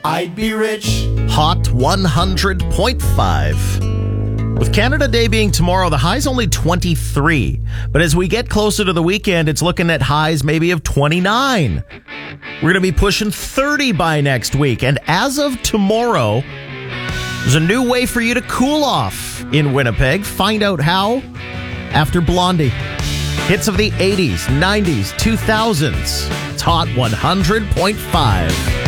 I'd be rich. Hot 100.5. With Canada Day being tomorrow, the high's only 23. But as we get closer to the weekend, it's looking at highs maybe of 29. We're going to be pushing 30 by next week. And as of tomorrow, there's a new way for you to cool off in Winnipeg. Find out how after Blondie. Hits of the 80s, 90s, 2000s. It's Hot 100.5.